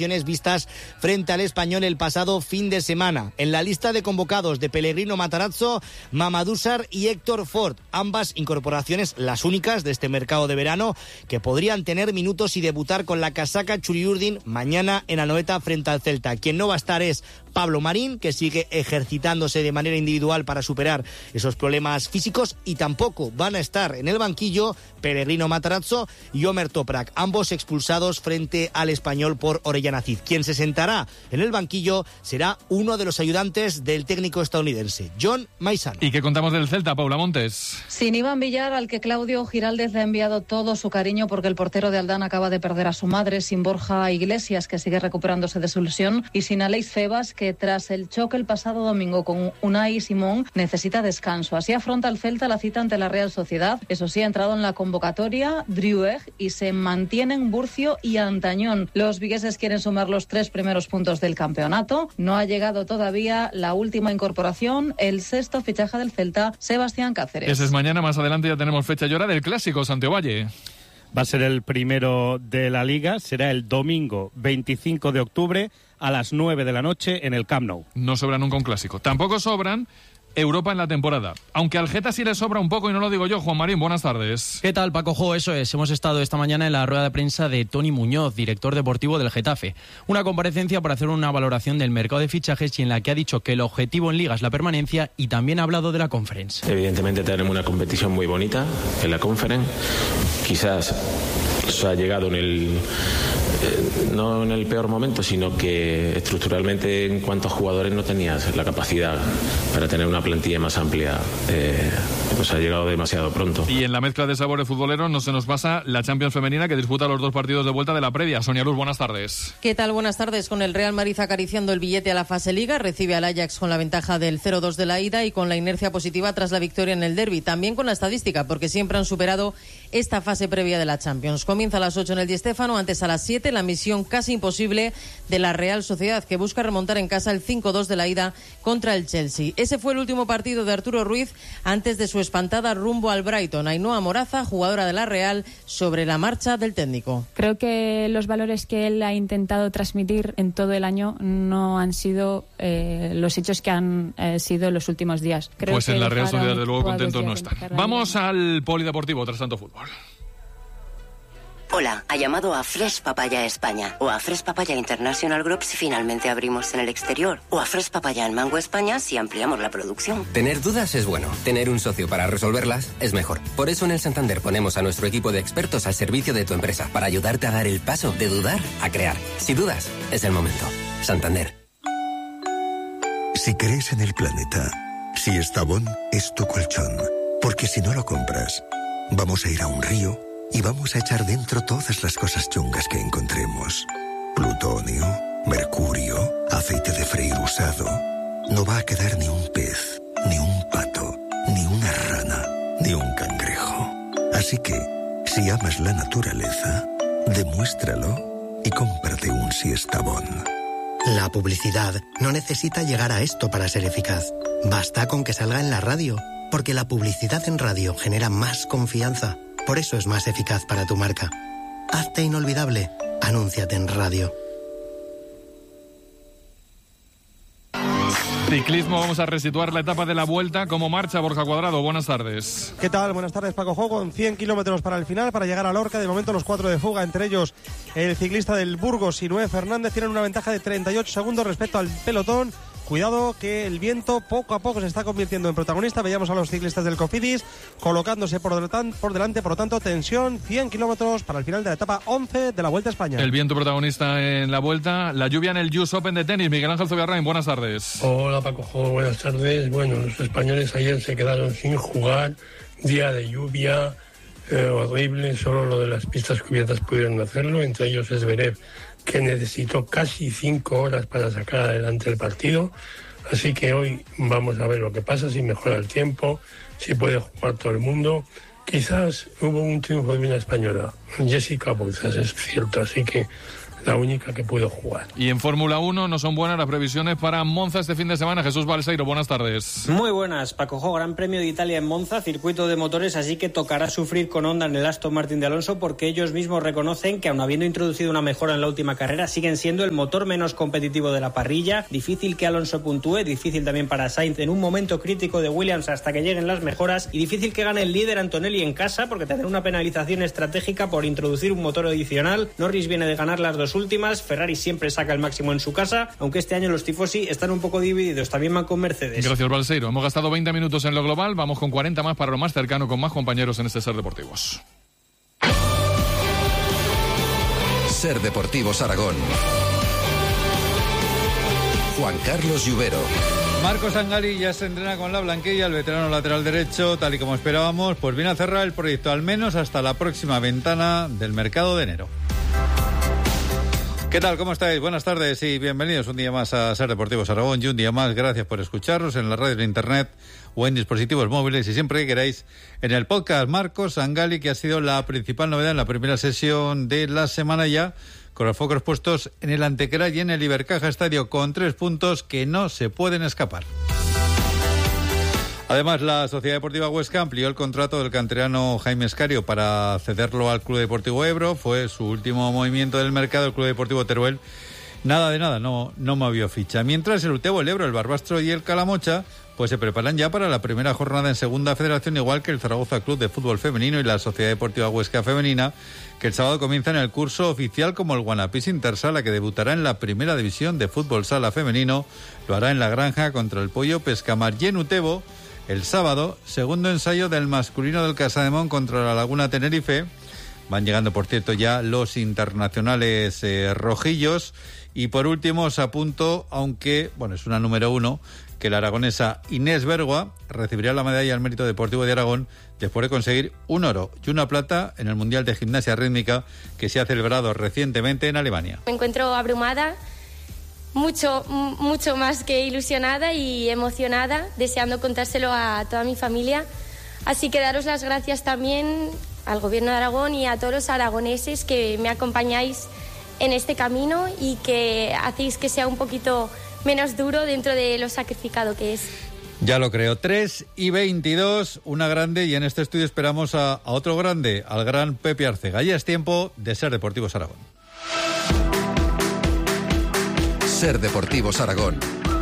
incorporaciones vistas frente al Español el pasado fin de semana. En la lista de convocados de Pellegrino Matarazzo, Mamadou Sarr y Héctor Ford, ambas incorporaciones las únicas de este mercado de verano que podrían tener minutos y debutar con la casaca Txuri-Urdin mañana en Anoeta frente al Celta. Quien no va a estar es Pablo Marín, que sigue ejercitándose de manera individual para superar esos problemas físicos, y tampoco van a estar en el banquillo Pellegrino Matarazzo y Omer Toprak, ambos expulsados frente al Español por Orellana Cid. Quien se sentará en el banquillo será uno de los ayudantes del técnico estadounidense, John Maizano. ¿Y qué contamos del Celta, Paula Montes? Sin Iván Villar, al que Claudio Giraldez le ha enviado todo su cariño porque el portero de Aldán acaba de perder a su madre, sin Borja Iglesias, que sigue recuperándose de su lesión, y sin Aleix Febas, que tras el choque el pasado domingo con Unai Simón necesita descanso. Así afronta el Celta la cita ante la Real Sociedad. Eso sí, ha entrado en la convocatoria Driouech y se mantienen Burcio y Antañón. Los vigueses quieren sumar los 3 primeros puntos del campeonato. No ha llegado todavía la última incorporación, el sexto fichaje del Celta, Sebastián Cáceres. Ese es mañana, más adelante ya tenemos fecha y hora del clásico, Santiago Valle. Va a ser el primero de la Liga, será el domingo 25 de octubre a las 9 de la noche en el Camp Nou. No sobra nunca un clásico. Tampoco sobran Europa en la temporada. Aunque al Geta sí le sobra un poco, y no lo digo yo. Juan Marín, buenas tardes. ¿Qué tal, Paco Jo? Eso es. Hemos estado esta mañana en la rueda de prensa de Toni Muñoz, director deportivo del Getafe. Una comparecencia para hacer una valoración del mercado de fichajes y en la que ha dicho que el objetivo en Liga es la permanencia, y también ha hablado de la Conference. Evidentemente tenemos una competición muy bonita en la Conference. Quizás se ha llegado no en el peor momento, sino que estructuralmente en cuanto a jugadores no tenías la capacidad para tener una plantilla más amplia. Pues ha llegado demasiado pronto. Y en la mezcla de sabores futboleros no se nos pasa la Champions femenina, que disputa los 2 partidos de vuelta de la previa. Sonia Luz, buenas tardes. ¿Qué tal? Buenas tardes. Con el Real Madrid acariciando el billete a la fase Liga, recibe al Ajax con la ventaja del 0-2 de la ida y con la inercia positiva tras la victoria en el derbi. También con la estadística, porque siempre han superado esta fase previa de la Champions. Comienza a las 8 en el Di Stéfano, antes a las 7 la misión casi imposible de la Real Sociedad, que busca remontar en casa el 5-2 de la ida contra el Chelsea. Ese fue el último partido de Arturo Ruiz antes de su espantada rumbo al Brighton. Ainhoa Moraza, jugadora de la Real, sobre la marcha del técnico. Creo que los valores que él ha intentado transmitir en todo el año no han sido los hechos que han sido los últimos días. Creo pues que en la Real Sociedad, de luego, contentos no están. Vamos al polideportivo tras tanto fútbol. Hola, ha llamado a Fresh Papaya España o a Fresh Papaya International Group si finalmente abrimos en el exterior, o a Fresh Papaya en Mango España si ampliamos la producción. Tener dudas es bueno, tener un socio para resolverlas es mejor. Por eso en el Santander ponemos a nuestro equipo de expertos al servicio de tu empresa para ayudarte a dar el paso de dudar a crear. Si dudas, es el momento. Santander. Si crees en el planeta, si Estavón es tu colchón, porque si no lo compras, vamos a ir a un río y vamos a echar dentro todas las cosas chungas que encontremos. Plutonio, mercurio, aceite de freír usado. No va a quedar ni un pez, ni un pato, ni una rana, ni un cangrejo. Así que, si amas la naturaleza, demuéstralo y cómprate un Siestabón. La publicidad no necesita llegar a esto para ser eficaz. Basta con que salga en la radio, porque la publicidad en radio genera más confianza. Por eso es más eficaz para tu marca. Hazte inolvidable. Anúnciate en radio. Ciclismo, vamos a resituar la etapa de la Vuelta. ¿Cómo marcha Borja Cuadrado? Buenas tardes. ¿Qué tal? Buenas tardes, Paco Jo. Con 100 kilómetros para el final, para llegar a Lorca. De momento los 4 de fuga, entre ellos el ciclista del Burgos, Sinué Fernández, tienen una ventaja de 38 segundos respecto al pelotón. Cuidado que el viento poco a poco se está convirtiendo en protagonista. Veíamos a los ciclistas del Cofidis colocándose por delante, por lo tanto, tensión, 100 kilómetros para el final de la etapa 11 de la Vuelta a España. El viento protagonista en la Vuelta, la lluvia en el US Open de tenis. Miguel Ángel Zubiarrain, buenas tardes. Hola, Paco Jo, buenas tardes. Bueno, los españoles ayer se quedaron sin jugar, día de lluvia horrible, solo lo de las pistas cubiertas pudieron hacerlo, entre ellos Zverev, que necesitó casi 5 horas para sacar adelante el partido. Así que hoy vamos a ver lo que pasa, si mejora el tiempo, si puede jugar todo el mundo. Quizás hubo un triunfo de una española, Jessica Bouzas, es cierto, así que la única que puedo jugar. Y en Fórmula 1 no son buenas las previsiones para Monza este fin de semana. Jesús Balseiro, buenas tardes. Muy buenas, Paco. Gran Premio de Italia en Monza, circuito de motores, así que tocará sufrir con Honda en el Aston Martin de Alonso, porque ellos mismos reconocen que, aun habiendo introducido una mejora en la última carrera, siguen siendo el motor menos competitivo de la parrilla. Difícil que Alonso puntúe, difícil también para Sainz en un momento crítico de Williams hasta que lleguen las mejoras, y difícil que gane el líder Antonelli en casa, porque tendrá una penalización estratégica por introducir un motor adicional. Norris viene de ganar las dos últimas, Ferrari siempre saca el máximo en su casa, aunque este año los tifosi están un poco divididos, también van con Mercedes. Gracias, Balseiro. Hemos gastado 20 minutos en lo global, vamos con 40 más para lo más cercano, con más compañeros en este Ser Deportivos. Ser Deportivos Aragón. Juan Carlos Lluvero. Marco Sangali ya se entrena con la blanquilla, el veterano lateral derecho, tal y como esperábamos, pues viene a cerrar el proyecto al menos hasta la próxima ventana del mercado de enero. ¿Qué tal? ¿Cómo estáis? Buenas tardes y bienvenidos un día más a Ser Deportivos Aragón, y un día más gracias por escucharnos en la radio, en internet o en dispositivos móviles, y siempre que queráis en el podcast. Marco Sangali, que ha sido la principal novedad en la primera sesión de la semana ya, con los focos puestos en el Antequera y en el Ibercaja Estadio, con 3 puntos que no se pueden escapar. Además, la Sociedad Deportiva Huesca amplió el contrato del canterano Jaime Escario para cederlo al Club Deportivo Ebro. Fue su último movimiento del mercado. El Club Deportivo Teruel nada de nada, no movió ficha. Mientras el Utebo, el Ebro, el Barbastro y el Calamocha pues se preparan ya para la primera jornada en Segunda Federación, igual que el Zaragoza Club de Fútbol Femenino y la Sociedad Deportiva Huesca Femenina, que el sábado comienzan el curso oficial como el Guanapís Intersala, que debutará en la Primera División de Fútbol Sala Femenino. Lo hará en La Granja contra el Pollo Pescamar. Y en Utebo, el sábado, segundo ensayo del masculino del Casademón contra la Laguna Tenerife. Van llegando, por cierto, ya los internacionales rojillos. Y por último os apunto, aunque bueno, es una número 1, que la aragonesa Inés Bergua recibirá la medalla al mérito deportivo de Aragón después de conseguir un oro y una plata en el Mundial de Gimnasia Rítmica que se ha celebrado recientemente en Alemania. Me encuentro abrumada, mucho más que ilusionada y emocionada, deseando contárselo a toda mi familia. Así que daros las gracias también al Gobierno de Aragón y a todos los aragoneses que me acompañáis en este camino y que hacéis que sea un poquito menos duro dentro de lo sacrificado que es. Ya lo creo. 3:22, una grande, y en este estudio esperamos a otro grande, al gran Pepe Arcega. Ya es tiempo de Ser Deportivos Aragón. Ser Deportivos Aragón.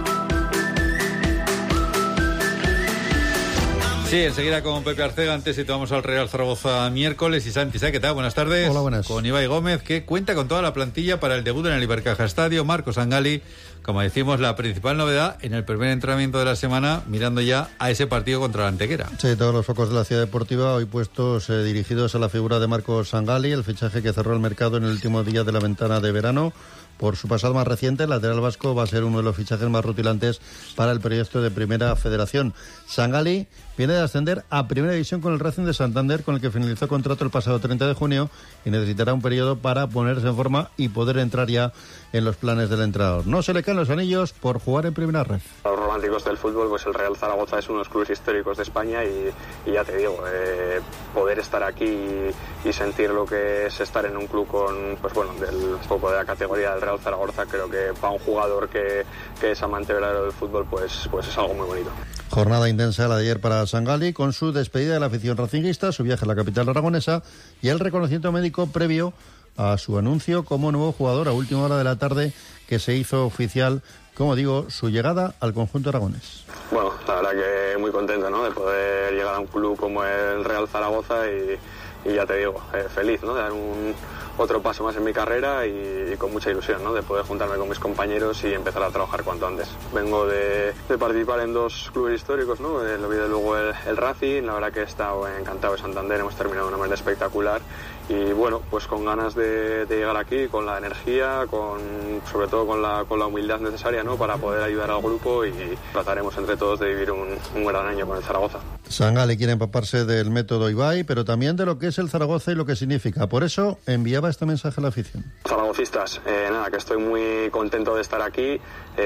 Sí, enseguida con Pepe Arcega. Antes situamos al Real Zaragoza miércoles. Y Santi, ¿qué tal? Buenas tardes. Hola, buenas. Con Ibai Gómez, que cuenta con toda la plantilla para el debut en el Ibercaja Estadio. Marco Sangali, como decimos, la principal novedad en el primer entrenamiento de la semana, mirando ya a ese partido contra la Antequera. Sí, todos los focos de la Ciudad Deportiva hoy puestos dirigidos a la figura de Marco Sangali, el fichaje que cerró el mercado en el último día de la ventana de verano. Por su pasado más reciente, el lateral vasco va a ser uno de los fichajes más rutilantes para el proyecto de Primera Federación. Sangali viene de ascender a Primera División con el Racing de Santander, con el que finalizó contrato el pasado 30 de junio y necesitará un periodo para ponerse en forma y poder entrar ya en los planes del entrenador. No se le caen los anillos por jugar en Primera Red. Los románticos del fútbol, pues el Real Zaragoza es uno de los clubes históricos de España y ya te digo, poder estar aquí y sentir lo que es estar en un club con, pues bueno, del poco de la categoría del Real Zaragoza, creo que para un jugador que es amante verdadero del fútbol, pues es algo muy bonito. Jornada intensa la de ayer para Sangali, con su despedida de la afición racinguista, su viaje a la capital aragonesa y el reconocimiento médico previo a su anuncio como nuevo jugador a última hora de la tarde, que se hizo oficial, como digo, su llegada al conjunto aragonés. Bueno, la verdad que muy contento, ¿no?, de poder llegar a un club como el Real Zaragoza y ya te digo, feliz, ¿no?, de dar otro paso más en mi carrera y con mucha ilusión, ¿no?, de poder juntarme con mis compañeros y empezar a trabajar cuanto antes. Vengo de participar en 2 clubes históricos, ¿no?, luego el Racing. La verdad que he estado encantado de Santander, hemos terminado de una manera espectacular y bueno, pues con ganas de llegar aquí, con la energía, sobre todo con la humildad necesaria, ¿no?, para poder ayudar al grupo, y trataremos entre todos de vivir un gran año con el Zaragoza. Sangali quiere empaparse del método Ibai, pero también de lo que es el Zaragoza y lo que significa. Por eso enviaba este mensaje a la afición. Zaragocistas, que estoy muy contento de estar aquí,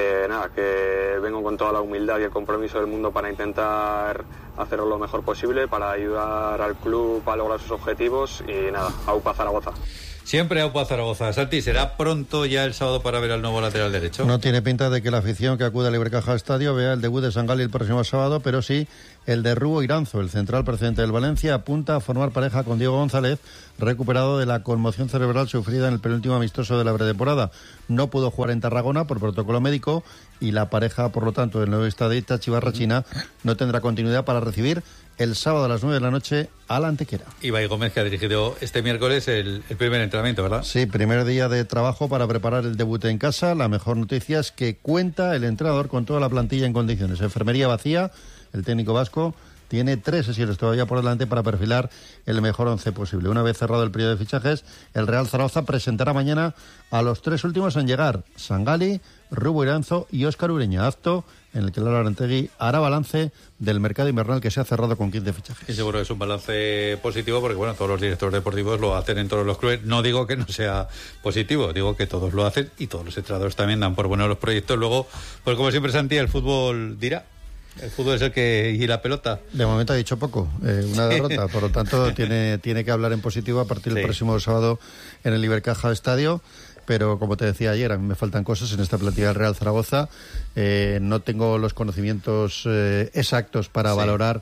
que vengo con toda la humildad y el compromiso del mundo para intentar hacerlo lo mejor posible, para ayudar al club a lograr sus objetivos y AUPA Zaragoza. Siempre Aupa Zaragoza. Santi, ¿será pronto ya el sábado para ver al nuevo lateral derecho? No tiene pinta de que la afición que acude al Ibercaja Estadio vea el debut de Sangali el próximo sábado, pero sí el de Rubo Iranzo, el central procedente del Valencia, apunta a formar pareja con Diego González, recuperado de la conmoción cerebral sufrida en el penúltimo amistoso de la pretemporada. No pudo jugar en Tarragona por protocolo médico y la pareja, por lo tanto, del nuevo estadista Chivarrachina no tendrá continuidad para recibir el sábado a las 9 de la noche a la Antequera. Ibai Gómez, que ha dirigido este miércoles el primer entrenamiento, ¿verdad? Sí, primer día de trabajo para preparar el debut en casa. La mejor noticia es que cuenta el entrenador con toda la plantilla en condiciones. Enfermería vacía, el técnico vasco tiene 3 sesiones todavía por delante para perfilar el mejor 11 posible. Una vez cerrado el periodo de fichajes, el Real Zaragoza presentará mañana a los 3 últimos en llegar: Sangali, Rubo Iranzo y Óscar Ureña. Acto en el que Laura Arantegui hará balance del mercado invernal que se ha cerrado con 15 fichajes. Y seguro que es un balance positivo porque, bueno, todos los directores deportivos lo hacen en todos los clubes. No digo que no sea positivo, digo que todos lo hacen y todos los entrenadores también dan por buenos los proyectos. Luego, pues como siempre, Santi, el fútbol dirá. El fútbol es el que... y la pelota. De momento ha dicho poco, una derrota. Por lo tanto, tiene que hablar en positivo a partir del próximo sábado en el Ibercaja Estadio. Pero como te decía ayer, a mí me faltan cosas en esta plantilla del Real Zaragoza. No tengo los conocimientos exactos para valorar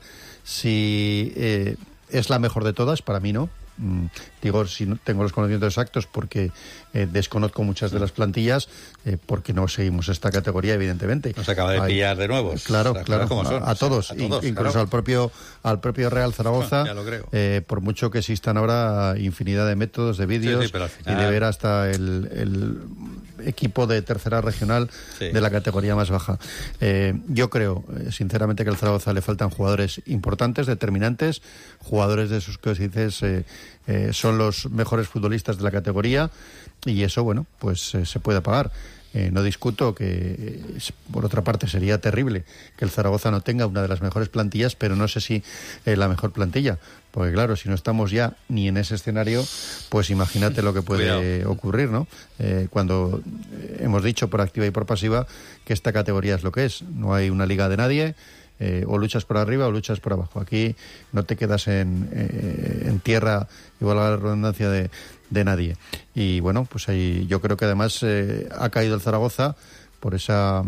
si es la mejor de todas. Para mí no. Digo, si no tengo los conocimientos exactos porque desconozco muchas de las plantillas, porque no seguimos esta categoría, evidentemente. Nos acaba de pillar de nuevo. Claro, a todos, incluso claro. al propio Real Zaragoza. Ya lo creo. Por mucho que existan ahora infinidad de métodos, de vídeos, pero al final... y de ver hasta el equipo de tercera regional de la categoría más baja. Yo creo, sinceramente, que al Zaragoza le faltan jugadores importantes, determinantes, jugadores de esos que dices son los mejores futbolistas de la categoría, y eso, bueno, pues se puede pagar. No discuto que, por otra parte, sería terrible que el Zaragoza no tenga una de las mejores plantillas, pero no sé si la mejor plantilla. Porque claro, si no estamos ya ni en ese escenario, pues imagínate lo que puede ocurrir, ¿no? Cuando hemos dicho por activa y por pasiva que esta categoría es lo que es. No hay una liga de nadie. O luchas por arriba o luchas por abajo. Aquí no te quedas en tierra, igual a la redundancia, de nadie. Y bueno, pues ahí yo creo que además ha caído el Zaragoza por esa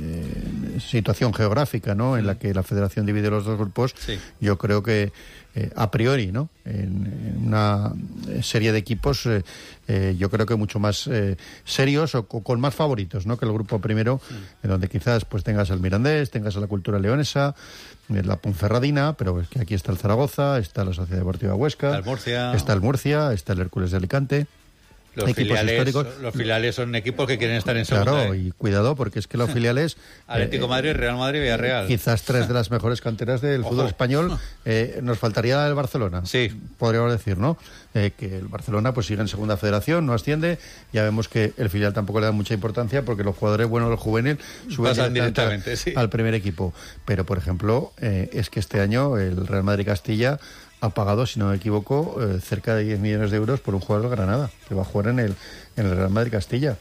situación geográfica, ¿no?, en la que la federación divide los dos grupos. Yo creo que a priori, ¿no?, en una serie de equipos yo creo que mucho más serios o con más favoritos, ¿no?, que el grupo primero, en donde quizás pues tengas al Mirandés, tengas a la Cultura Leonesa, la Ponferradina, pero es que aquí está el Zaragoza, está la Sociedad Deportiva Huesca, está el Murcia, está el Hércules de Alicante. Los filiales son equipos que quieren estar en segunda. Claro, y cuidado, porque es que los filiales... Atlético Madrid, Real Madrid y Villarreal. Quizás 3 de las mejores canteras del fútbol español. Nos faltaría el Barcelona. Sí. Podríamos decir, ¿no? Que el Barcelona pues sigue en segunda federación, no asciende. Ya vemos que el filial tampoco le da mucha importancia porque los jugadores buenos del juvenil suben directamente al primer equipo. Pero, por ejemplo, es que este año el Real Madrid Castilla ha pagado, si no me equivoco, cerca de 10 millones de euros por un jugador de Granada, que va a jugar en el Real Madrid Castilla.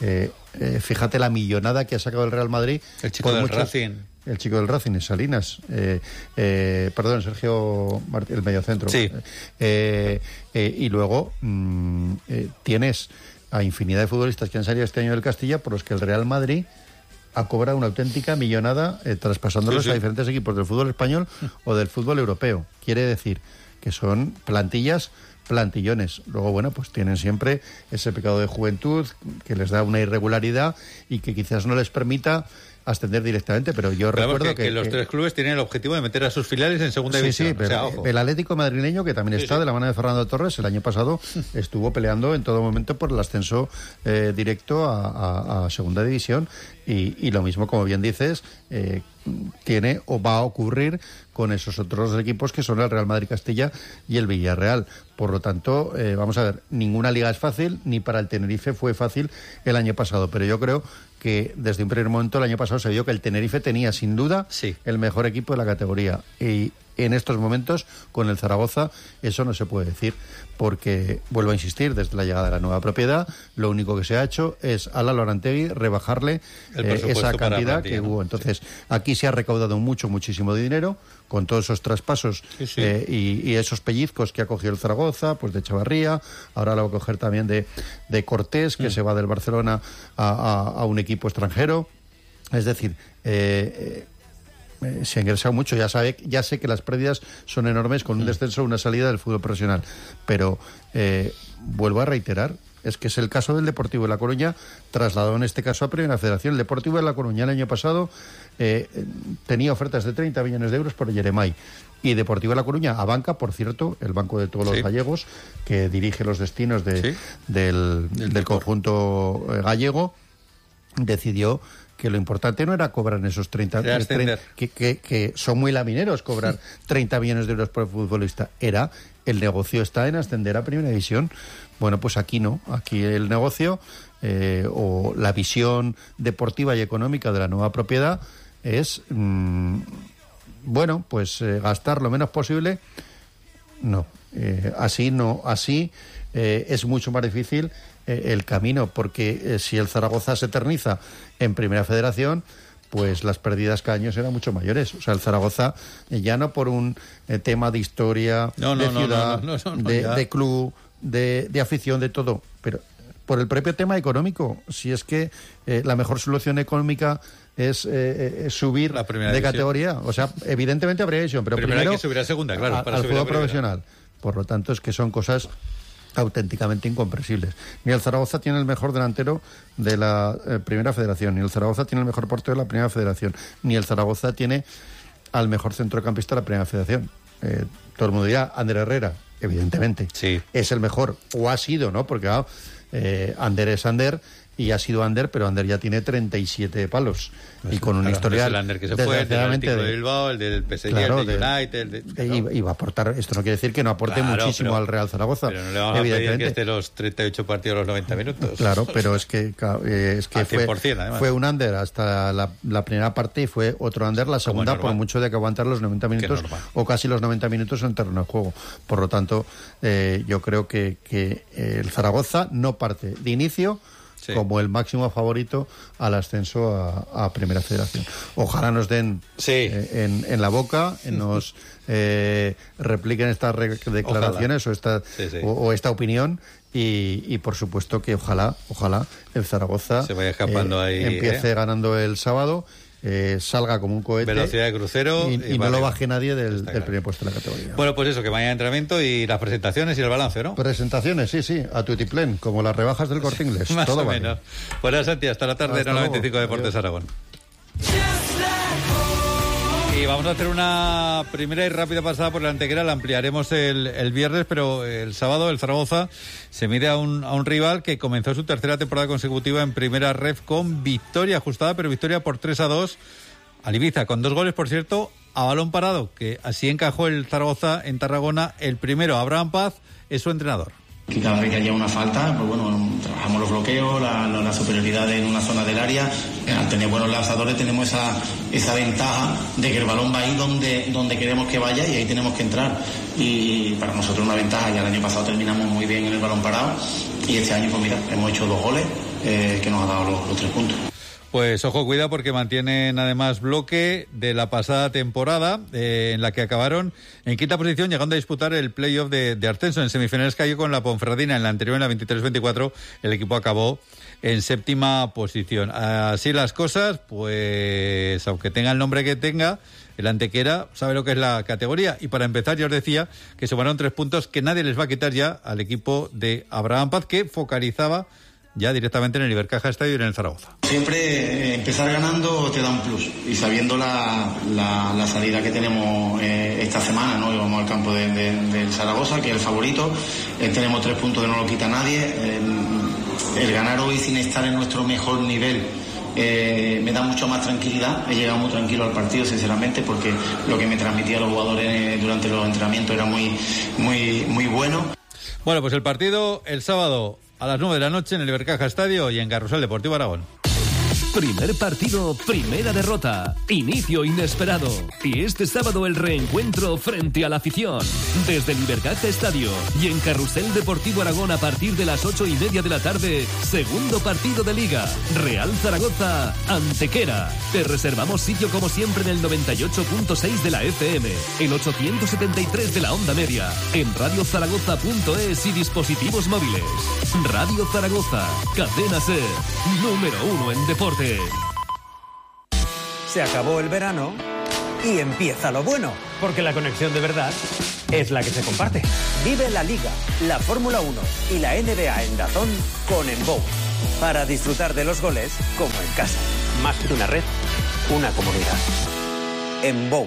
Fíjate la millonada que ha sacado el Real Madrid. El chico del Racing. El chico del Racing, es Salinas. Perdón, Sergio Martí, el mediocentro. Sí. Y luego tienes a infinidad de futbolistas que han salido este año del Castilla, por los que el Real Madrid ha cobrado una auténtica millonada traspasándolos a diferentes equipos del fútbol español o del fútbol europeo. Quiere decir que son plantillones. Luego, bueno, pues tienen siempre ese pecado de juventud que les da una irregularidad y que quizás no les permita ascender directamente, pero yo recuerdo que los 3 clubes tienen el objetivo de meter a sus filiales en segunda división. Sí, pero el Atlético madrileño, que también está de la mano de Fernando Torres, el año pasado estuvo peleando en todo momento por el ascenso directo a segunda división, y lo mismo, como bien dices, tiene o va a ocurrir con esos otros equipos que son el Real Madrid Castilla y el Villarreal. Por lo tanto, vamos a ver, ninguna liga es fácil, ni para el Tenerife fue fácil el año pasado, pero yo creo que desde un primer momento el año pasado se vio que el Tenerife tenía sin duda el mejor equipo de la categoría, y En estos momentos, con el Zaragoza, eso no se puede decir, porque, vuelvo a insistir, desde la llegada de la nueva propiedad, lo único que se ha hecho es a Lalo Arantegui rebajarle esa cantidad que hubo. Entonces, aquí se ha recaudado muchísimo dinero, con todos esos traspasos y esos pellizcos que ha cogido el Zaragoza, pues de Chavarría, ahora lo va a coger también de Cortés, que se va del Barcelona a un equipo extranjero. Es decir, se ha ingresado mucho, ya sé que las pérdidas son enormes con un descenso o una salida del fútbol profesional, pero vuelvo a reiterar, es que es el caso del Deportivo de La Coruña, trasladado en este caso a Primera Federación. El Deportivo de La Coruña el año pasado tenía ofertas de 30 millones de euros por Yeremay, y Deportivo de La Coruña, a banca, por cierto, el banco de todos los gallegos, que dirige los destinos del conjunto gallego, decidió que lo importante no era cobrar en esos 30 que son muy lamineros cobrar 30 millones de euros por futbolista, era el negocio está en ascender a Primera División. Bueno, pues aquí no, aquí el negocio o la visión deportiva y económica de la nueva propiedad es gastar lo menos posible. No, así es mucho más difícil el camino, porque si el Zaragoza se eterniza en Primera Federación, pues las pérdidas cada año serán mucho mayores. O sea, el Zaragoza, ya no por un tema de historia, de ciudad, de club, de afición, de todo, pero por el propio tema económico. Si es que la mejor solución económica es subir de categoría, o sea, evidentemente habría división, pero primero hay que subir a segunda, claro, al fútbol profesional. Por lo tanto, es que son cosas auténticamente incomprensibles. Ni el Zaragoza tiene el mejor delantero de la Primera Federación, ni el Zaragoza tiene el mejor portero de la Primera Federación, ni el Zaragoza tiene al mejor centrocampista de la Primera Federación. Todo el mundo dirá, Ander Herrera, evidentemente, es el mejor, o ha sido, ¿no? Porque Ander es Ander, y ha sido Ander, pero Ander ya tiene 37 palos. Y con un historial... El Ander que se fue, el del Atlético de Bilbao, el del PSG, el de United... Y va a aportar... Esto no quiere decir que no aporte muchísimo al Real Zaragoza. Pero no le vamos a pedir que esté los 38 partidos los 90 minutos. Claro, pero es que fue un Ander hasta la primera parte y fue otro Ander la segunda, por mucho de que aguantar los 90 minutos o casi los 90 minutos en terreno de juego. Por lo tanto, yo creo que el Zaragoza no parte de inicio como el máximo favorito al ascenso a Primera Federación. Ojalá nos den en la boca, nos repliquen estas declaraciones o esta opinión y por supuesto que ojalá el Zaragoza se vaya escapando empiece ganando el sábado, salga como un cohete, velocidad de crucero y no lo baje nadie del primer puesto de la categoría. Bueno, pues eso, que mañana entrenamiento y las presentaciones y el balance, ¿no? Presentaciones, sí, a tutiplén, como las rebajas del Corte Inglés. Más todo o menos. Pues Santi, hasta la tarde en el 95 Deportes Aragón. Y vamos a hacer una primera y rápida pasada por la Antequera, la ampliaremos el viernes, pero el sábado el Zaragoza se mide a un rival que comenzó su tercera temporada consecutiva en Primera Ref con victoria ajustada, pero victoria por 3-2 al Ibiza, con 2 goles, por cierto, a balón parado, que así encajó el Zaragoza en Tarragona. El primero, Abraham Paz, es su entrenador. Que cada vez que haya una falta, pues bueno, trabajamos los bloqueos, la superioridad en una zona del área. Al tener buenos lanzadores tenemos esa ventaja de que el balón va ahí donde queremos que vaya y ahí tenemos que entrar. Y para nosotros una ventaja, ya el año pasado terminamos muy bien en el balón parado y este año pues mira, hemos hecho 2 goles que nos han dado los 3 puntos. Pues ojo, cuidado, porque mantienen además bloque de la pasada temporada, en la que acabaron en quinta posición, llegando a disputar el playoff de ascenso. En semifinales cayó con la Ponferradina, en la anterior, en la 23-24, el equipo acabó en séptima posición. Así las cosas, pues aunque tenga el nombre que tenga, el Antequera sabe lo que es la categoría. Y para empezar, ya os decía que sumaron 3 puntos que nadie les va a quitar ya al equipo de Abraham Paz, que focalizaba ya directamente en el Ibercaja Estadio y en el Zaragoza. Siempre empezar ganando te da un plus, y sabiendo la salida que tenemos esta semana, ¿no? Vamos al campo del Zaragoza, que es el favorito, tenemos 3 puntos que no lo quita nadie. El ganar hoy sin estar en nuestro mejor nivel me da mucho más tranquilidad. He llegado muy tranquilo al partido, sinceramente, porque lo que me transmitían los jugadores durante los entrenamientos era muy bueno. Bueno, pues el partido el sábado a las 9 de la noche en el Ibercaja Estadio y en Carrusel Deportivo Aragón. Primer partido, primera derrota. Inicio inesperado. Y este sábado el reencuentro frente a la afición. Desde el Ibercaja Estadio y en Carrusel Deportivo Aragón a partir de las 8:30 de la tarde. Segundo partido de Liga. Real Zaragoza, Antequera. Te reservamos sitio como siempre en el 98.6 de la FM, el 873 de la onda media, en radiozaragoza.es y dispositivos móviles. Radio Zaragoza, cadena SER, número 1 en deporte. Se acabó el verano y empieza lo bueno, porque la conexión de verdad es la que se comparte. Vive la Liga, la Fórmula 1 y la NBA en DAZN con Enbow, para disfrutar de los goles como en casa. Más que una red, una comunidad. Enbow.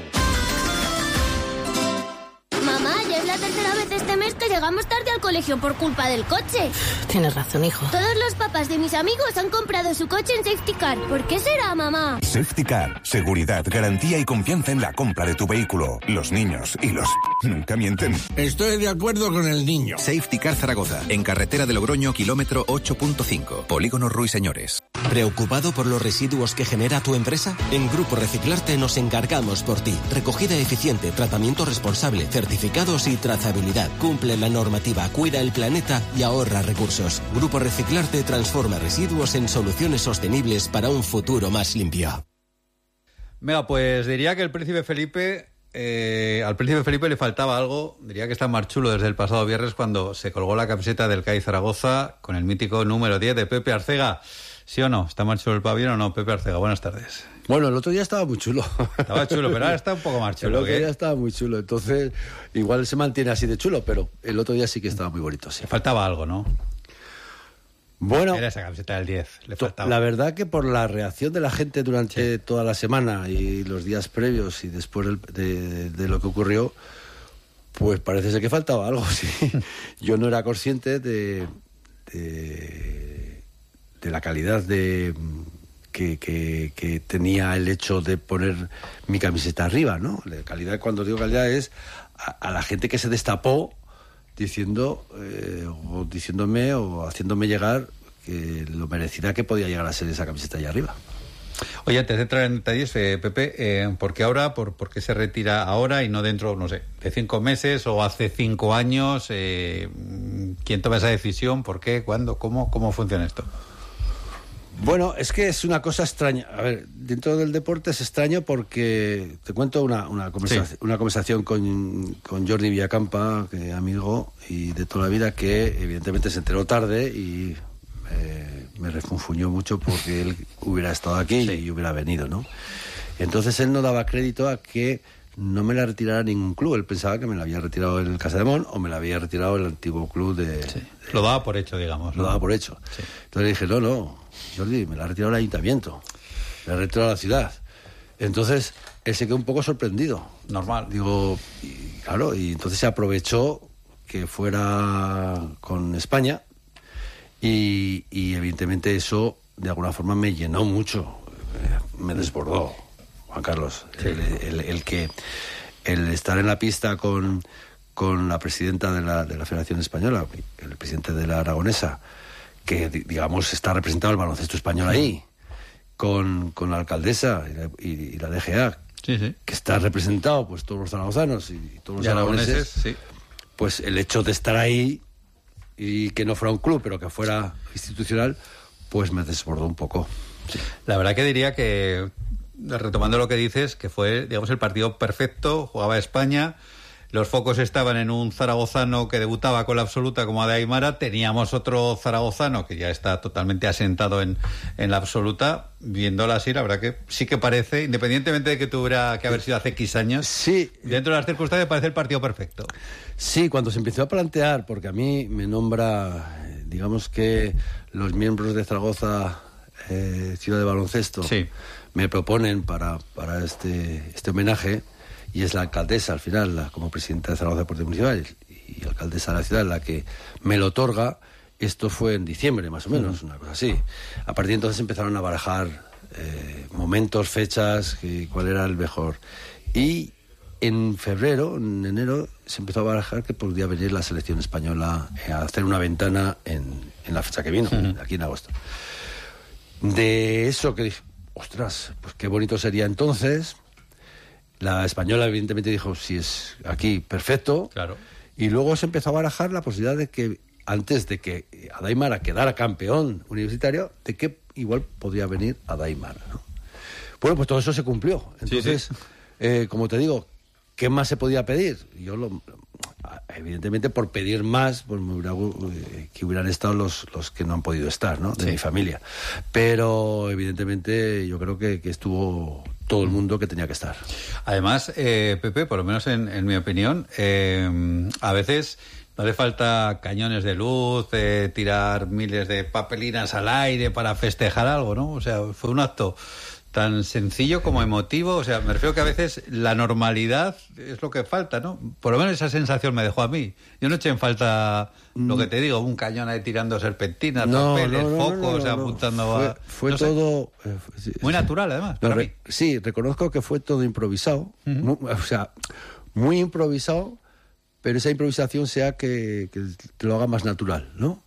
Mamá, ya es la tercera vez este mes que llegamos tarde al colegio por culpa del coche. Tienes razón, hijo. Todos los papás de mis amigos han comprado su coche en Safety Car. ¿Por qué será, mamá? Safety Car. Seguridad, garantía y confianza en la compra de tu vehículo. Los niños y los... nunca mienten. Estoy de acuerdo con el niño. Safety Car Zaragoza. En carretera de Logroño, kilómetro 8.5. Polígono Ruiseñores. ¿Preocupado por los residuos que genera tu empresa? En Grupo Reciclarte nos encargamos por ti. Recogida eficiente, tratamiento responsable, certificados y trazabilidad. Cumple la normativa, cuida el planeta y ahorra recursos. Grupo Reciclarte transforma residuos en soluciones sostenibles para un futuro más limpio. Venga, pues diría que el Príncipe Felipe... al Príncipe Felipe le faltaba algo. Diría que está más chulo desde el pasado viernes cuando se colgó la camiseta del CAI Zaragoza con el mítico número 10 de Pepe Arcega. ¿Sí o no? ¿Está más chulo el pabellón o no? Pepe Arcega, buenas tardes. Bueno, el otro día estaba muy chulo. Estaba chulo, pero ahora está un poco más chulo. El otro día estaba muy chulo, entonces igual se mantiene así de chulo, pero el otro día sí que estaba muy bonito, sí. Le faltaba algo, ¿no? Bueno, era esa camiseta del 10, le faltaba. La verdad que por la reacción de la gente durante toda la semana y los días previos y después de lo que ocurrió, pues parece ser que faltaba algo, sí. Yo no era consciente de la calidad que tenía el hecho de poner mi camiseta arriba, ¿no? La calidad, cuando digo calidad, es a la gente que se destapó diciéndome o haciéndome llegar que lo merecida que podía llegar a ser esa camiseta allá arriba. Oye, antes de entrar en detalles, Pepe, ¿por qué ahora? ¿Por qué se retira ahora y no dentro, no sé, de 5 meses o hace 5 años? ¿Quién toma esa decisión? ¿Por qué? ¿Cuándo? ¿Cómo funciona esto? Bueno, es que es una cosa extraña. A ver, dentro del deporte es extraño porque te cuento una conversación con Jordi Villacampa, que amigo y de toda la vida, que evidentemente se enteró tarde y me refunfuñó mucho porque él hubiera estado aquí y hubiera venido, ¿no? Entonces él no daba crédito a que no me la retirara ningún club. Él pensaba que me la había retirado el Casademont o me la había retirado el antiguo club de... Lo daba por hecho, digamos. Lo daba por hecho. Sí. Entonces le dije, no, Jordi, me la ha retirado el ayuntamiento, me la ha retirado la ciudad. Entonces él se quedó un poco sorprendido. Normal. Digo, claro, y entonces se aprovechó que fuera con España y evidentemente eso de alguna forma me llenó mucho, me desbordó, Juan Carlos. Sí. El estar en la pista con la presidenta de la Federación Española, el presidente de la Aragonesa, que digamos está representado el baloncesto español ahí, con la alcaldesa y la DGA, que está representado pues todos los zaragozanos y todos los aragoneses, pues el hecho de estar ahí y que no fuera un club pero que fuera institucional, pues me desbordó un poco. Sí. La verdad que diría que, retomando lo que dices, que fue, digamos, el partido perfecto, jugaba España, los focos estaban en un zaragozano que debutaba con la absoluta como de Aymara, teníamos otro zaragozano que ya está totalmente asentado en la absoluta, viéndola así, la verdad que sí que parece, independientemente de que tuviera que haber sido hace X años, dentro de las circunstancias parece el partido perfecto. Sí, cuando se empezó a plantear, porque a mí me nombra, digamos que los miembros de Zaragoza Ciudad de Baloncesto me proponen para este homenaje, y es la alcaldesa al final, como presidenta de Zaragoza Deportes Municipales y alcaldesa de la ciudad, la que me lo otorga. Esto fue en diciembre más o menos, una cosa así. A partir de entonces empezaron a barajar momentos, fechas, cuál era el mejor. Y en enero se empezó a barajar que podría venir la selección española a hacer una ventana en la fecha que vino, aquí en agosto. De eso que dije, ostras, pues qué bonito sería entonces. La española evidentemente dijo, si es aquí, perfecto. Claro. Y luego se empezó a barajar la posibilidad de que, antes de que Adaimara quedara campeón universitario, de que igual podría venir Adaimara, ¿no? Bueno, pues todo eso se cumplió. Entonces, como te digo, ¿qué más se podía pedir? Evidentemente, por pedir más, pues que hubieran estado los que no han podido estar, ¿no? De mi familia. Pero, evidentemente, yo creo que estuvo todo el mundo que tenía que estar. Además, Pepe, por lo menos en mi opinión, a veces no hace falta cañones de luz, tirar miles de papelinas al aire para festejar algo, ¿no? O sea, fue un acto tan sencillo como emotivo. O sea, me refiero que a veces la normalidad es lo que falta, ¿no? Por lo menos esa sensación me dejó a mí. Yo no eché en falta, lo que te digo, un cañón ahí tirando serpentinas, papeles, focos, apuntando fue no todo... muy natural, además, para mí. Sí, reconozco que fue todo improvisado. O sea, muy improvisado, pero esa improvisación sea que te lo haga más natural, ¿no?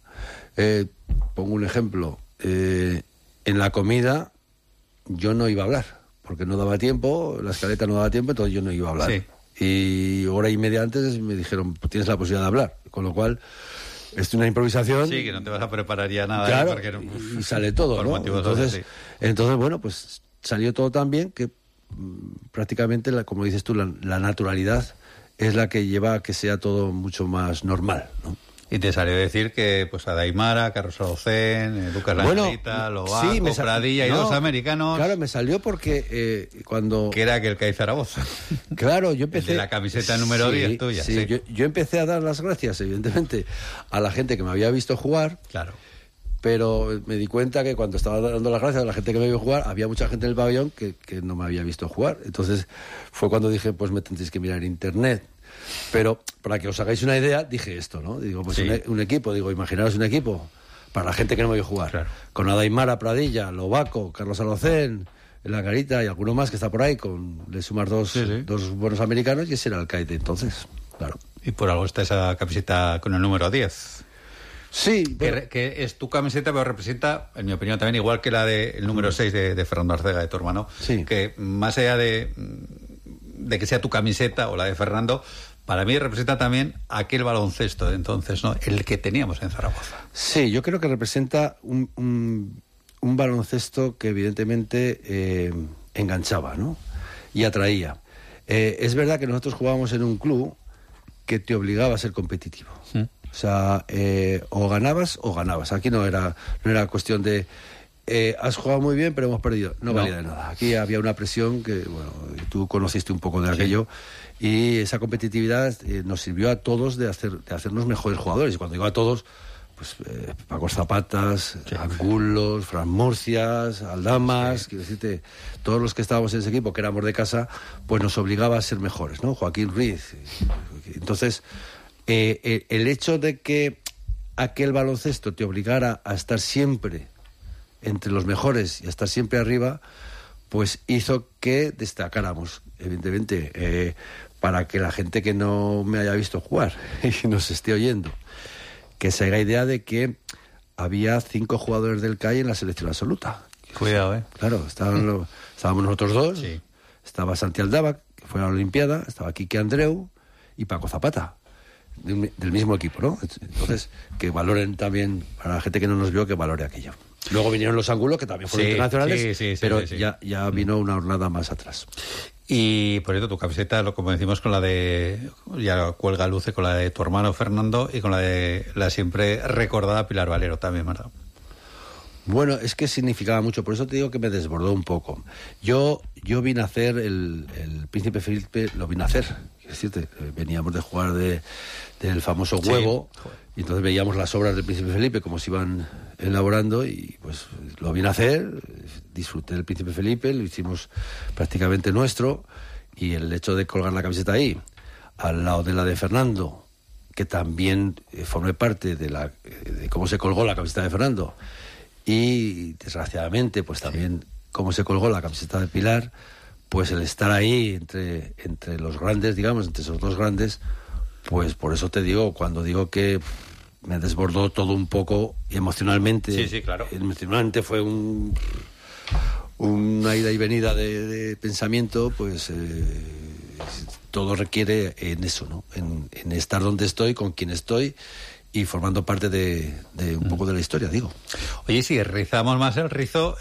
Pongo un ejemplo. En la comida yo no iba a hablar, porque no daba tiempo, la escaleta no daba tiempo, entonces yo no iba a hablar. Sí. Y hora y media antes me dijeron, tienes la posibilidad de hablar, con lo cual es una improvisación. Sí, que no te vas a preparar ya nada. Claro, porque no, y sale todo, ¿no? Entonces, bueno, pues salió todo tan bien que prácticamente, como dices tú, la naturalidad es la que lleva a que sea todo mucho más normal, ¿no? Y te salió decir que pues Adaimara, Carlos Alocén, Lucas Langarita, Lobaco, Pradilla y dos americanos. Claro, me salió porque cuando... Que era aquel CAI Zaragoza. Claro, yo empecé... El de la camiseta número 10 tuya. Sí. Yo empecé a dar las gracias, evidentemente, a la gente que me había visto jugar. Claro. Pero me di cuenta que cuando estaba dando las gracias a la gente que me vio jugar, había mucha gente en el pabellón que no me había visto jugar. Entonces fue cuando dije, pues me tendréis que mirar en internet. Pero para que os hagáis una idea, dije esto, ¿no? Digo, pues un equipo, imaginaros un equipo para la gente que no me vio jugar. Claro. Con Adaimara, Pradilla, Lobaco, Carlos Alocén, Langarita y alguno más que está por ahí, le sumas dos buenos americanos, y ese era el CAI de entonces, claro. Y por algo está esa camiseta con el número 10. Sí. Que es tu camiseta, pero representa, en mi opinión también, igual que la del número 6 de Fernando Arcega, de tu hermano, que más allá de que sea tu camiseta o la de Fernando, para mí representa también aquel baloncesto de entonces, ¿no? El que teníamos en Zaragoza. Sí, yo creo que representa un baloncesto que evidentemente enganchaba, ¿no? Y atraía. Es verdad que nosotros jugábamos en un club que te obligaba a ser competitivo. O sea, o ganabas o ganabas. Aquí no era cuestión de has jugado muy bien pero hemos perdido. No valía de nada. Aquí había una presión que, bueno, tú conociste un poco de aquello. Y esa competitividad nos sirvió a todos de hacernos mejores jugadores. Y cuando digo a todos, pues Paco Zapatas, Angulos, Fran Murcias, Aldamas, quiero decirte, todos los que estábamos en ese equipo, que éramos de casa, pues nos obligaba a ser mejores, ¿no? Joaquín Ruiz. Entonces, el hecho de que aquel baloncesto te obligara a estar siempre entre los mejores y a estar siempre arriba, pues hizo que destacáramos, evidentemente, para que la gente que no me haya visto jugar y nos esté oyendo, que se haga idea de que había 5 jugadores del CAI en la selección absoluta. Cuidado, Claro, estábamos nosotros dos, estaba Santi Aldaba, que fue a la Olimpiada, estaba Quique Andreu y Paco Zapata, del mismo equipo, ¿no? Entonces, que valoren también, para la gente que no nos vio, que valore aquello. Luego vinieron los Ángulos, que también fueron internacionales, pero ya vino una jornada más atrás. Y por eso tu camiseta, como decimos, con la de, ya cuelga luce, con la de tu hermano Fernando y con la de la siempre recordada Pilar Valero también, ¿verdad? Bueno, es que significaba mucho, por eso te digo que me desbordó un poco. Yo vine a hacer el Príncipe Felipe, lo vine a hacer. Es decir, veníamos de jugar del famoso huevo, y entonces veíamos las obras del Príncipe Felipe, cómo se iban elaborando, y pues lo vine a hacer, disfruté del Príncipe Felipe, lo hicimos prácticamente nuestro, y el hecho de colgar la camiseta ahí, al lado de la de Fernando, que también formé parte de cómo se colgó la camiseta de Fernando, y desgraciadamente pues también cómo se colgó la camiseta de Pilar, pues el estar ahí entre los grandes, digamos, entre esos dos grandes, pues por eso te digo, cuando digo que me desbordó todo un poco emocionalmente. Sí, claro. Emocionalmente fue una ida y venida de pensamiento, pues todo requiere en eso, ¿no? En estar donde estoy, con quien estoy y formando parte de un poco de la historia, digo. Oye, si rizamos más el rizo,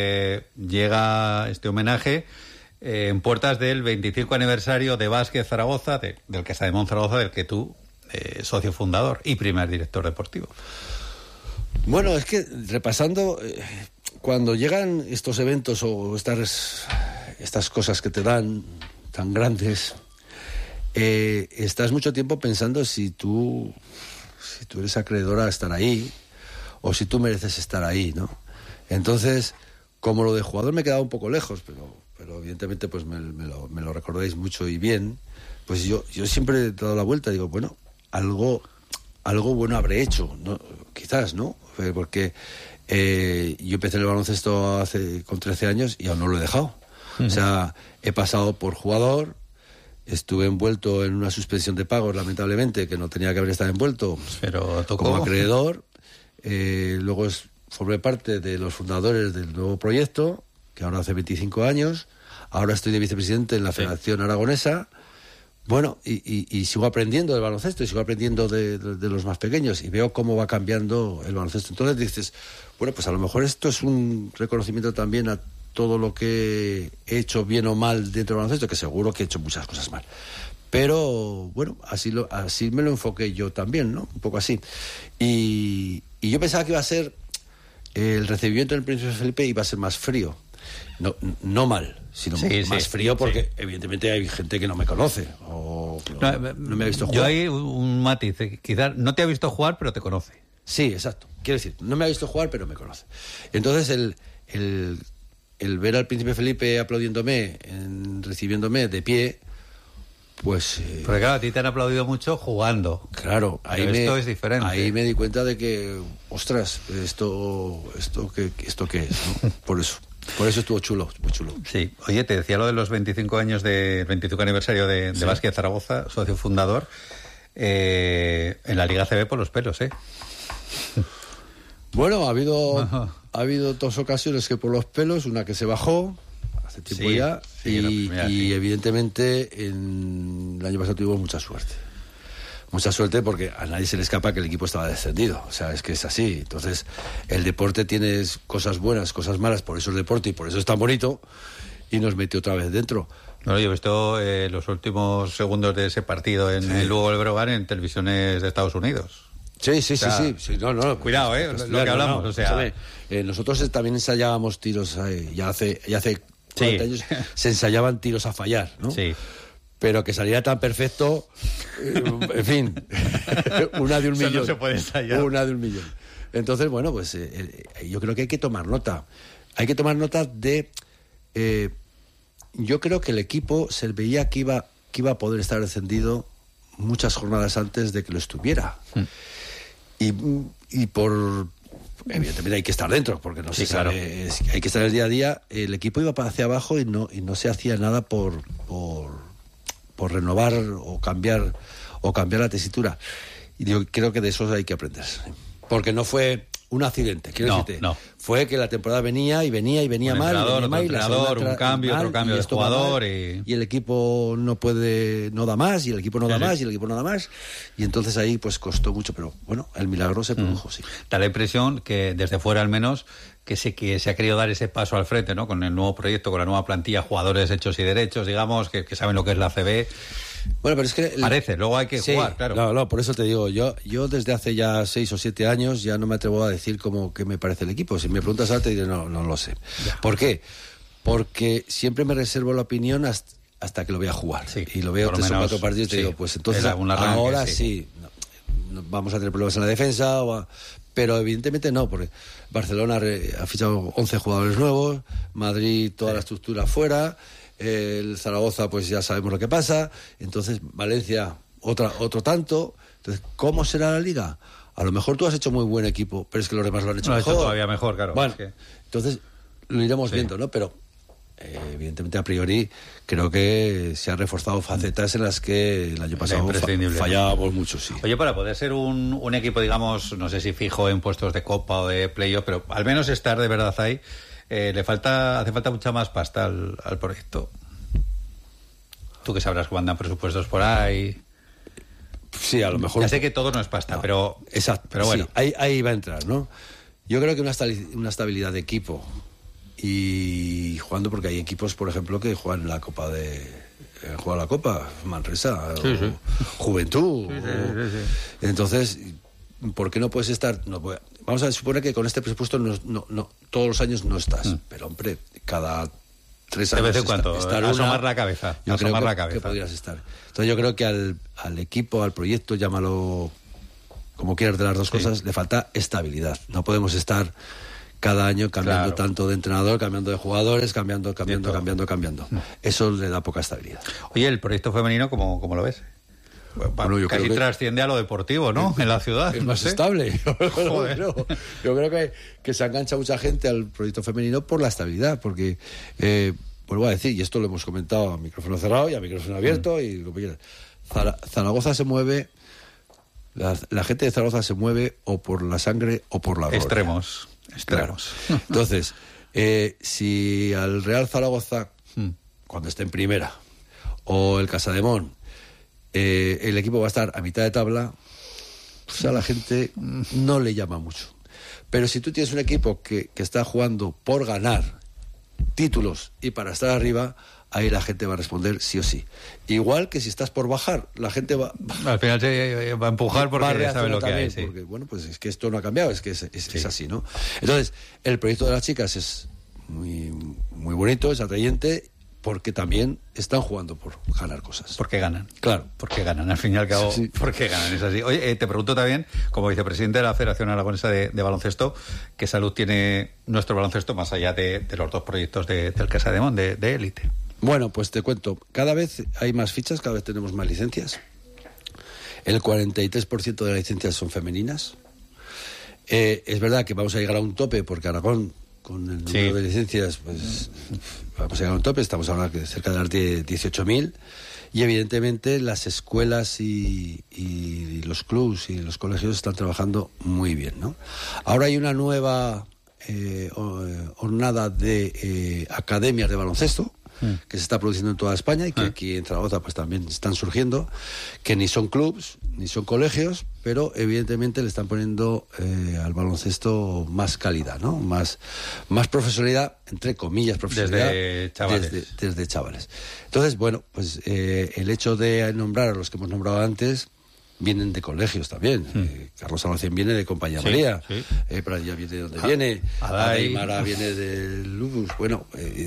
llega este homenaje en puertas del 25 aniversario de Vázquez Zaragoza, del Casa de Monzaragoza, del que tú, socio fundador y primer director deportivo. Bueno, es que repasando, cuando llegan estos eventos o estas cosas que te dan tan grandes, estás mucho tiempo pensando si tú eres acreedora a estar ahí o si tú mereces estar ahí, ¿no? Entonces, como lo de jugador me he quedado un poco lejos, pero evidentemente pues me lo recordáis mucho y bien, pues yo siempre he dado la vuelta y digo, bueno, algo bueno habré hecho, ¿no? Quizás, ¿no? Porque yo empecé en el baloncesto con 13 años y aún no lo he dejado. O sea, he pasado por jugador, estuve envuelto en una suspensión de pagos, lamentablemente, que no tenía que haber estado envuelto, pero tocó. Como acreedor. Luego formé parte de los fundadores del nuevo proyecto, que ahora hace 25 años. Ahora estoy de vicepresidente en la Federación Aragonesa. Bueno, y sigo aprendiendo del baloncesto y sigo aprendiendo de los más pequeños y veo cómo va cambiando el baloncesto. Entonces dices, bueno, pues a lo mejor esto es un reconocimiento también a todo lo que he hecho bien o mal dentro del baloncesto, que seguro que he hecho muchas cosas mal. Pero, bueno, así me lo enfoqué yo también, ¿no? Un poco así. Y yo pensaba que iba a ser el recibimiento del Príncipe Felipe iba a ser más frío. No mal, sino más frío porque evidentemente hay gente que no me conoce o no me ha visto jugar. Yo hay un matiz, quizás no te ha visto jugar, pero te conoce. Sí, exacto. Quiero decir, no me ha visto jugar, pero me conoce. Entonces, el ver al Príncipe Felipe aplaudiéndome, recibiéndome de pie, pues... Porque claro, a ti te han aplaudido mucho jugando. Claro, esto es diferente. Ahí me di cuenta de que, ostras, ¿esto qué es? ¿No? Por eso estuvo chulo, muy chulo. Sí. Oye, te decía lo de los 25 años del 25 aniversario de Vázquez Zaragoza, socio fundador, en la Liga CB por los pelos, ¿eh? Bueno, ha habido dos ocasiones que por los pelos, una que se bajó hace tiempo ya, y evidentemente el año pasado tuvimos mucha suerte. Mucha suerte porque a nadie se le escapa que el equipo estaba descendido. O sea, es que es así. Entonces, el deporte tiene cosas buenas, cosas malas, por eso es deporte y por eso es tan bonito, y nos metió otra vez dentro. No, yo he visto los últimos segundos de ese partido en el Lugo del Brogan en televisiones de Estados Unidos. Sí. No. Cuidado, lo que hablamos. O sea, nosotros también ensayábamos tiros, ya hace 40 años se ensayaban tiros a fallar, ¿no? Sí. Pero que saliera tan perfecto, en fin, una de un millón. No se puede ensayar. Una de un millón. Entonces, bueno, pues yo creo que hay que tomar nota. Hay que tomar nota de... yo creo que el equipo se veía que iba a poder estar descendido muchas jornadas antes de que lo estuviera. Y por... Evidentemente hay que estar dentro, porque no se sabe, hay que estar el día a día. El equipo iba hacia abajo y no se hacía nada por renovar o cambiar la tesitura. Y yo creo que de eso hay que aprender. Porque no fue un accidente, quiero decirte. No. Fue que la temporada venía mal. Un cambio, otro cambio de jugador. Y el equipo no da más, y el equipo no da más, y el equipo no da más. Y entonces ahí pues costó mucho, pero bueno, el milagro se produjo, sí. Da la impresión que desde fuera al menos que se ha querido dar ese paso al frente, ¿no? Con el nuevo proyecto, con la nueva plantilla, jugadores hechos y derechos, digamos, que saben lo que es la CB. Bueno, pero es que... Parece, luego hay que jugar, claro. No, por eso te digo, yo desde hace ya 6 o 7 años ya no me atrevo a decir qué me parece el equipo. Si me preguntas ahora te diré, no lo sé. Ya. ¿Por qué? Porque siempre me reservo la opinión hasta que lo vea jugar. Sí, y lo veo 3 o 4 partidos y te digo, pues entonces ahora sí. No, vamos a tener problemas en la defensa, pero evidentemente no, porque Barcelona ha fichado 11 jugadores nuevos, Madrid toda la estructura fuera, el Zaragoza pues ya sabemos lo que pasa, entonces Valencia otro tanto. Entonces, ¿cómo será la Liga? A lo mejor tú has hecho muy buen equipo, pero es que los demás lo han hecho mejor. Hecho todavía mejor, claro. Bueno, entonces lo iremos viendo, ¿no? Pero Evidentemente, a priori, creo que se han reforzado facetas en las que el año pasado fallábamos mucho, sí. Oye, para poder ser un equipo, digamos, no sé si fijo en puestos de Copa o de Playoff, pero al menos estar de verdad ahí, hace falta mucha más pasta al proyecto. Tú que sabrás cómo andan presupuestos por ahí. Sí, a lo mejor. Ya sé que todo no es pasta, pero. Exacto. Pero bueno. Sí, ahí va a entrar, ¿no? Yo creo que una estabilidad de equipo y jugando, porque hay equipos, por ejemplo, que juegan la Copa juegan la Copa, Manresa, Juventud. Sí. Entonces, ¿por qué no puedes estar? Vamos a suponer que con este presupuesto no todos los años no estás, pero hombre, cada 3 años. ¿De vez en cuando? Asomar la cabeza. Yo creo que podrías estar. Entonces yo creo que al equipo, al proyecto, llámalo como quieras de las dos cosas, le falta estabilidad. No podemos estar cada año cambiando tanto de entrenador, cambiando de jugadores, cambiando. Eso le da poca estabilidad. Oye, el proyecto femenino, ¿cómo lo ves? Bueno, yo casi trasciende a lo deportivo, ¿no? En la ciudad. Es más estable. Joder. Yo creo que se engancha mucha gente al proyecto femenino por la estabilidad, porque, vuelvo a decir, y esto lo hemos comentado a micrófono cerrado y a micrófono abierto, y lo que quieras. Zaragoza se mueve, la gente de Zaragoza se mueve o por la sangre o por la gloria. Extremos. Claro. Entonces, si al Real Zaragoza, cuando esté en primera, o el Casademón, el equipo va a estar a mitad de tabla, pues a la gente no le llama mucho. Pero si tú tienes un equipo que está jugando por ganar títulos y para estar arriba, ahí la gente va a responder sí o sí. Igual que si estás por bajar, la gente va... Al final se va a empujar porque sabe lo que hay. Sí. Porque, bueno, pues es que esto no ha cambiado, es que es así, ¿no? Entonces, el proyecto de las chicas es muy, muy bonito, es atrayente, porque también están jugando por ganar cosas. Porque ganan. Claro. Porque ganan, al fin y al cabo, porque ganan, es así. Oye, te pregunto también, como vicepresidente de la Federación Aragonesa de Baloncesto, ¿qué salud tiene nuestro baloncesto más allá de los dos proyectos del Casademón, de élite? Bueno, pues te cuento, cada vez hay más fichas, cada vez tenemos más licencias. El 43% de las licencias son femeninas. Es verdad que vamos a llegar a un tope, porque Aragón, con el número de licencias, pues vamos a llegar a un tope, estamos hablando de cerca de las 18.000, y evidentemente las escuelas y los clubs y los colegios están trabajando muy bien, ¿no? Ahora hay una nueva jornada de academias de baloncesto que se está produciendo en toda España y que aquí en Zaragoza pues también están surgiendo, que ni son clubs ni son colegios, pero evidentemente le están poniendo al baloncesto más calidad, ¿no? Más profesionalidad, entre comillas profesionalidad, desde chavales. Entonces, bueno, pues el hecho de nombrar a los que hemos nombrado antes vienen de colegios también. Carlos Almacén viene de Compañía María, Pradilla viene de donde viene, Aymara viene de Lubus. Bueno,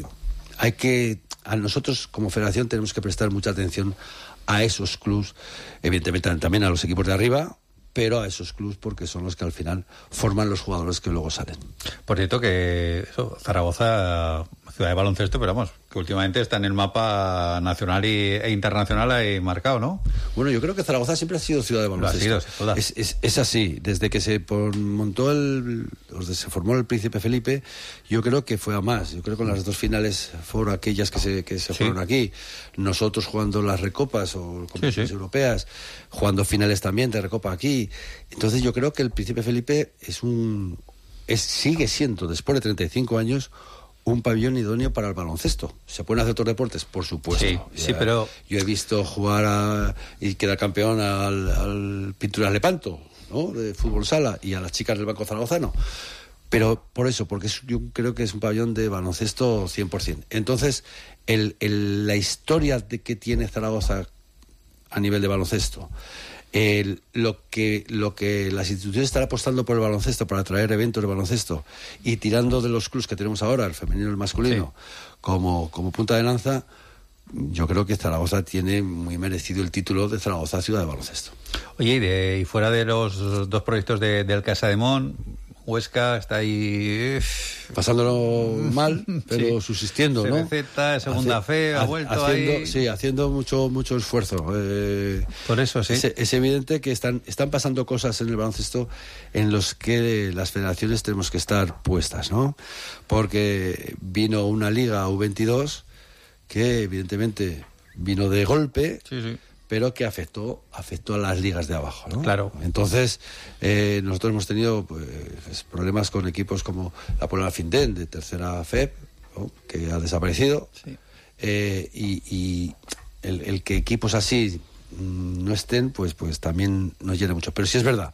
a nosotros como federación tenemos que prestar mucha atención a esos clubs, evidentemente también a los equipos de arriba, pero a esos clubs porque son los que al final forman los jugadores que luego salen. Por cierto que Zaragoza, ciudad de baloncesto, pero vamos, que últimamente está en el mapa nacional e internacional ahí marcado, ¿no? Bueno, yo creo que Zaragoza siempre ha sido ciudad de baloncesto. Es así, desde que se formó el Príncipe Felipe, yo creo que fue a más. Yo creo que las dos finales fueron aquellas que se fueron aquí. Nosotros jugando las recopas o competiciones europeas, jugando finales también de recopa aquí. Entonces yo creo que el Príncipe Felipe sigue siendo, después de 35 años, un pabellón idóneo para el baloncesto. ¿Se pueden hacer otros deportes? Por supuesto. Sí, pero... Yo he visto jugar y quedar campeón al Pinturas Lepanto, ¿no? De fútbol sala, y a las chicas del Banco Zaragozano. Pero por eso, porque yo creo que es un pabellón de baloncesto 100%. Entonces, la historia de que tiene Zaragoza a nivel de baloncesto, lo que las instituciones están apostando por el baloncesto para traer eventos de baloncesto y tirando de los clubs que tenemos ahora, el femenino y el masculino, como punta de lanza, yo creo que Zaragoza tiene muy merecido el título de Zaragoza Ciudad de Baloncesto. Oye, y fuera de los dos proyectos del Casademón, Huesca está ahí pasándolo mal, pero sí, subsistiendo, ¿no? CBZ, segunda fe, ha vuelto ahí. Sí, haciendo mucho esfuerzo. Por eso, sí. Es evidente que están pasando cosas en el baloncesto en los que las federaciones tenemos que estar puestas, ¿no? Porque vino una liga U22 que evidentemente vino de golpe, pero que afectó a las ligas de abajo, ¿no? Claro. Entonces, nosotros hemos tenido pues, problemas con equipos como la Puebla Findén, de tercera FEP, ¿no? Que ha desaparecido. Sí. Y el que equipos así no estén, pues también nos llena mucho. Pero sí es verdad,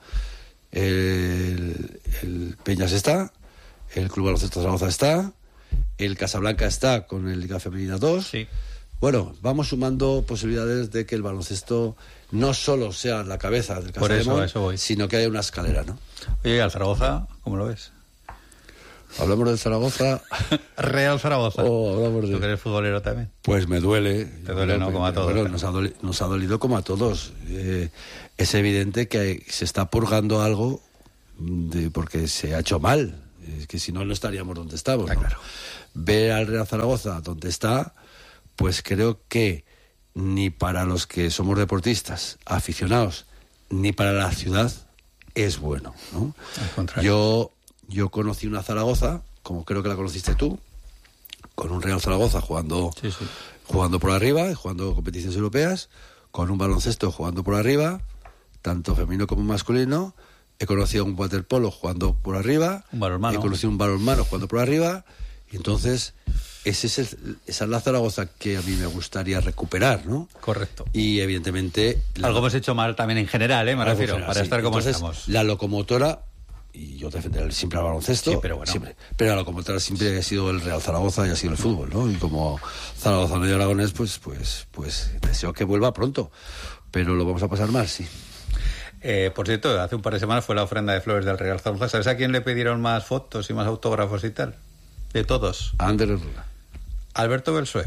el Peñas está, el Club Baloncesto Zaragoza está, el Casablanca está con el Liga Femenina 2. Sí. Bueno, vamos sumando posibilidades de que el baloncesto no solo sea la cabeza del Castellón, sino que haya una escalera, ¿no? Oye, ¿al Zaragoza cómo lo ves? Hablamos del Zaragoza. Real Zaragoza. Hablamos ¿Tú que eres futbolero también? Pues me duele. Te duele, ¿no? Como a todos. Bueno, nos ha dolido como a todos. Es evidente que se está purgando algo porque se ha hecho mal. Es que si no, no estaríamos donde estamos, ¿no? Claro. Ver al Real Zaragoza donde está, pues creo que ni para los que somos deportistas, aficionados, ni para la ciudad es bueno, ¿no? Al contrario. Yo conocí una Zaragoza, como creo que la conociste tú, con un Real Zaragoza jugando por arriba y jugando competiciones europeas, con un baloncesto jugando por arriba, tanto femenino como masculino. He conocido un waterpolo jugando por arriba, he conocido un balonmano jugando por arriba, y entonces esa es la Zaragoza que a mí me gustaría recuperar, ¿no? Correcto. Y evidentemente... Algo hemos hecho mal también en general, me refiero, para estar como entonces, estamos. La locomotora, y yo defenderé siempre al baloncesto, sí, pero bueno. Siempre, pero la locomotora siempre ha sido el Real Zaragoza y ha sido el fútbol, ¿no? Y como zaragozano y aragonés, pues deseo que vuelva pronto, pero lo vamos a pasar mal, sí. Por cierto, hace un par de semanas fue la ofrenda de flores del Real Zaragoza. ¿Sabes a quién le pidieron más fotos y más autógrafos y tal? De todos. A Ander Herrera. Alberto Belsué.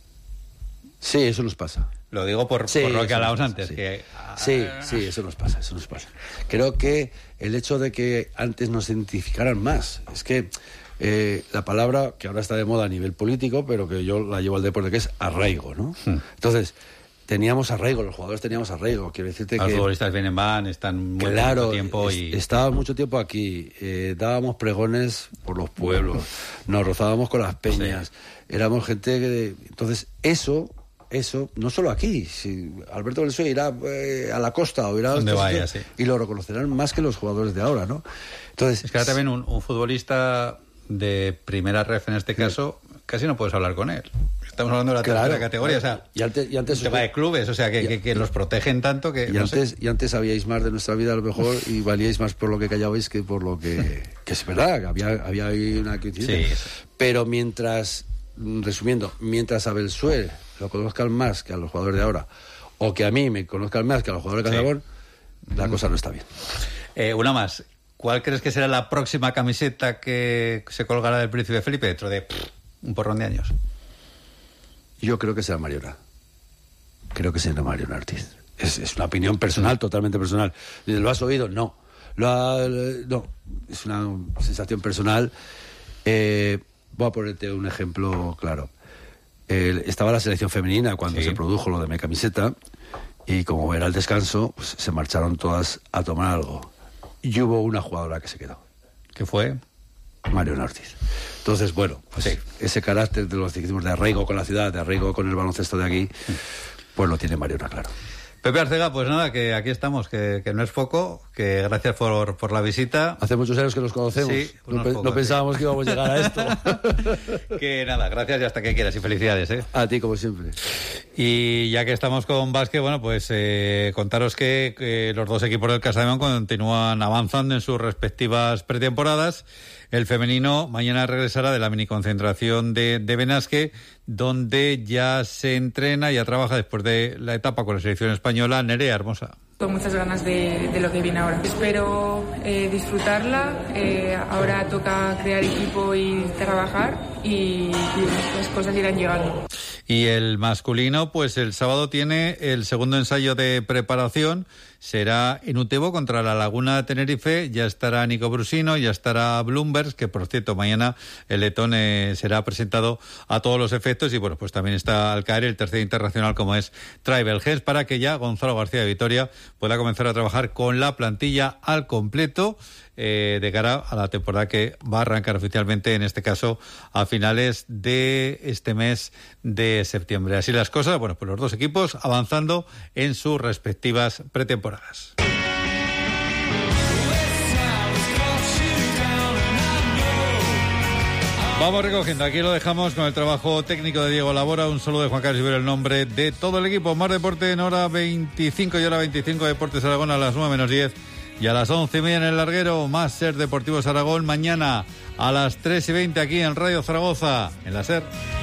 Sí, eso nos pasa. Lo digo por lo que hablábamos antes. Sí. Que... Sí, eso nos pasa. Creo que el hecho de que antes nos identificaran más, es que la palabra que ahora está de moda a nivel político, pero que yo la llevo al deporte, que es arraigo, ¿no? Entonces, teníamos arraigo, los jugadores teníamos arraigo. Quiero decirte los futbolistas vienen, van, están mucho tiempo y... Estaban mucho tiempo aquí, dábamos pregones por los pueblos, nos rozábamos con las peñas, éramos gente que... Entonces, eso, no solo aquí, si Alberto Belsué irá a la costa o irá a donde vaya, y lo reconocerán más que los jugadores de ahora, ¿no? Entonces, es que ahora también un futbolista de primera ref en este caso, casi no puedes hablar con él. Estamos hablando de la tercera categoría, o sea, y antes un tema de clubes, o sea, que los protegen tanto que... Y antes sabíais más de nuestra vida a lo mejor y valíais más por lo que callabais que por lo que es verdad, que había ahí una coincidencia. Sí. Pero resumiendo, mientras a Belsué lo conozcan más que a los jugadores de ahora, o que a mí me conozcan más que a los jugadores de Casabón, la cosa no está bien. Una más. ¿Cuál crees que será la próxima camiseta que se colgará del Príncipe Felipe dentro de un porrón de años? Yo creo que será Mariona. Creo que será Mariona Ortiz. Es una opinión personal, totalmente personal. ¿Lo has oído? No. No. Es una sensación personal. Voy a ponerte un ejemplo claro. Estaba la selección femenina cuando se produjo lo de mi camiseta y como era el descanso, pues, se marcharon todas a tomar algo. Y hubo una jugadora que se quedó. ¿Qué fue? Mariona Ortiz. Entonces, bueno, pues ese carácter de los ciclismos de arraigo con la ciudad, de arraigo con el baloncesto de aquí, pues lo tiene Mariona, claro. Pepe Arcega, pues nada, que aquí estamos, que no es poco, que gracias por la visita. Hace muchos años que nos conocemos, no pensábamos que íbamos a llegar a esto. Que nada, gracias y hasta que quieras y felicidades, ¿eh? A ti, como siempre. Y ya que estamos con básquet, bueno, pues contaros que los dos equipos del Casademón continúan avanzando en sus respectivas pretemporadas. El femenino mañana regresará de la miniconcentración de Benasque, donde ya se entrena, ya trabaja después de la etapa con la selección española. Nerea Hermosa. Con muchas ganas de lo que viene ahora. Espero disfrutarla. Ahora toca crear equipo y trabajar y las cosas irán llegando. Y el masculino, pues el sábado tiene el segundo ensayo de preparación, será en Utebo contra la Laguna de Tenerife, ya estará Nico Brusino, ya estará Bloomberg, que por cierto mañana el letón será presentado a todos los efectos, y bueno, pues también está al caer el tercer internacional como es Tribal Gens, para que ya Gonzalo García de Vitoria pueda comenzar a trabajar con la plantilla al completo de cara a la temporada que va a arrancar oficialmente, en este caso a finales de este mes de septiembre. Así las cosas, bueno, pues los dos equipos avanzando en sus respectivas pretemporadas. Vamos recogiendo, aquí lo dejamos con el trabajo técnico de Diego Labora, un saludo de Juan Carlos Ibero, el nombre de todo el equipo. Más deporte en hora 25 y hora 25, Deportes Aragón a las 9 menos 10. Y a las 11:30 en el larguero, más Ser Deportivos Aragón. Mañana a las 3:20 aquí en Radio Zaragoza, en la SER.